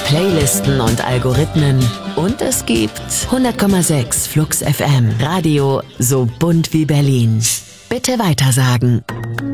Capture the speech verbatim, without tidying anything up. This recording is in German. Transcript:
Playlisten und Algorithmen. Und es gibt hundert Komma sechs Flux F M. Radio so bunt wie Berlin. Bitte weitersagen.